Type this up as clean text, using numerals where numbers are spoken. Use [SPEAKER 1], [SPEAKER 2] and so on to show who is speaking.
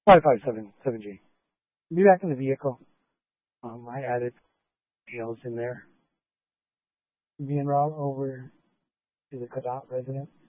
[SPEAKER 1] 557 G. Be back in the vehicle. I added details in there. Me and Rob over to the Cadot residence.